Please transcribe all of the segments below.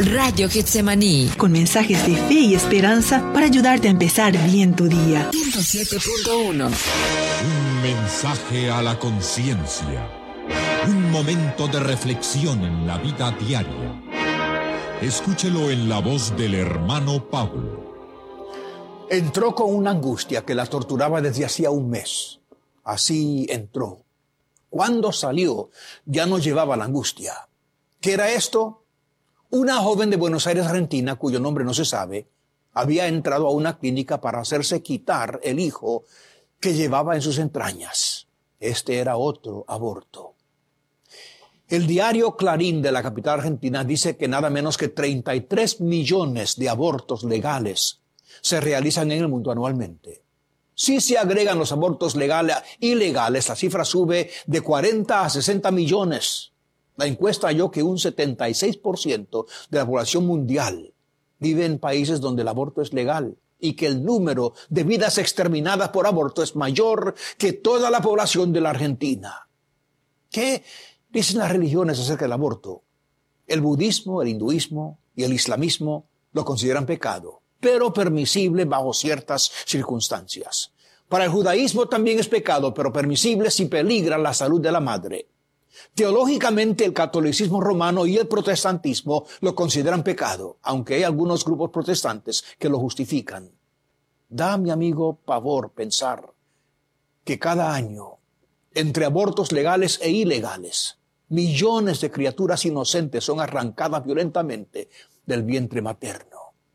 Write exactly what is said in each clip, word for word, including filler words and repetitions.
Radio Getsemaní, con mensajes de fe y esperanza para ayudarte a empezar bien tu día. ciento siete punto uno. Un mensaje a la conciencia. Un momento de reflexión en la vida diaria. Escúchelo en la voz del hermano Pablo. Entró con una angustia que la torturaba desde hacía un mes. Así entró. Cuando salió, ya no llevaba la angustia. ¿Qué era esto? Una joven de Buenos Aires, Argentina, cuyo nombre no se sabe, había entrado a una clínica para hacerse quitar el hijo que llevaba en sus entrañas. Este era otro aborto. El diario Clarín de la capital argentina dice que nada menos que treinta y tres millones de abortos legales se realizan en el mundo anualmente. Si se agregan los abortos legales, ilegales, la cifra sube de cuarenta a sesenta millones. La encuesta halló que un setenta y seis por ciento de la población mundial vive en países donde el aborto es legal y que el número de vidas exterminadas por aborto es mayor que toda la población de la Argentina. ¿Qué dicen las religiones acerca del aborto? El budismo, el hinduismo y el islamismo lo consideran pecado, pero permisible bajo ciertas circunstancias. Para el judaísmo también es pecado, pero permisible si peligra la salud de la madre. Teológicamente, el catolicismo romano y el protestantismo lo consideran pecado, aunque hay algunos grupos protestantes que lo justifican. Da, mi amigo, pavor pensar que cada año, entre abortos legales e ilegales, millones de criaturas inocentes son arrancadas violentamente del vientre materno.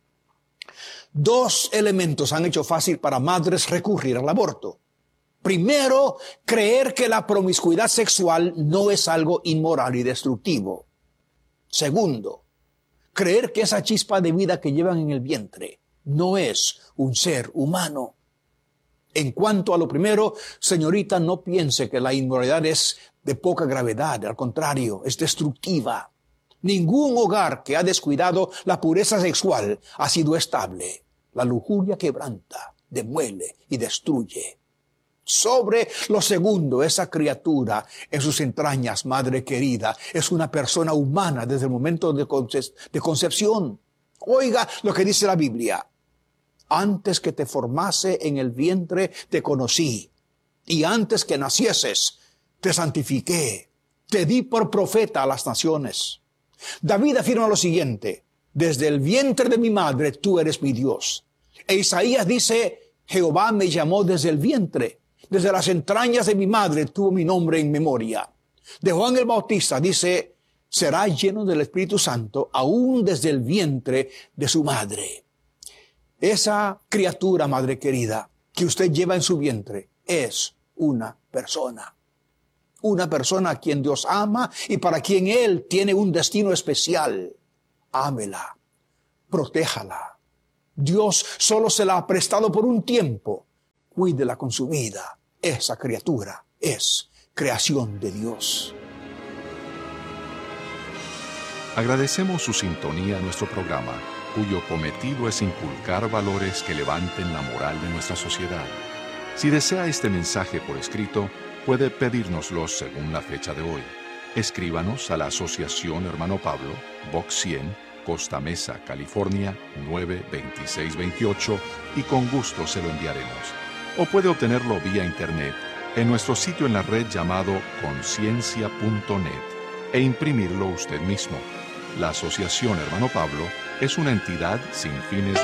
Dos elementos han hecho fácil para madres recurrir al aborto. Primero, creer que la promiscuidad sexual no es algo inmoral y destructivo. Segundo, creer que esa chispa de vida que llevan en el vientre no es un ser humano. En cuanto a lo primero, señorita, no piense que la inmoralidad es de poca gravedad. Al contrario, es destructiva. Ningún hogar que ha descuidado la pureza sexual ha sido estable. La lujuria quebranta, demuele y destruye. Sobre lo segundo, esa criatura en sus entrañas, madre querida, es una persona humana desde el momento de, conce- de concepción. Oiga lo que dice la Biblia. Antes que te formase en el vientre te conocí, y antes que nacieses te santifiqué, te di por profeta a las naciones. David afirma lo siguiente: desde el vientre de mi madre tú eres mi Dios. E Isaías dice: Jehová me llamó desde el vientre. Desde las entrañas de mi madre tuvo mi nombre en memoria. De Juan el Bautista dice: será lleno del Espíritu Santo aún desde el vientre de su madre. Esa criatura, madre querida, que usted lleva en su vientre es una persona. Una persona a quien Dios ama y para quien Él tiene un destino especial. Ámela, protéjala. Dios solo se la ha prestado por un tiempo. Cuídela con su vida. Esa criatura es creación de Dios. Agradecemos su sintonía a nuestro programa, cuyo cometido es inculcar valores que levanten la moral de nuestra sociedad. Si desea este mensaje por escrito, puede pedírnoslo según la fecha de hoy. Escríbanos a la Asociación Hermano Pablo, Box cien, Costa Mesa, California, nueve dos seis dos ocho, y con gusto se lo enviaremos. O puede obtenerlo vía internet en nuestro sitio en la red llamado conciencia punto net e imprimirlo usted mismo. La Asociación Hermano Pablo es una entidad sin fines de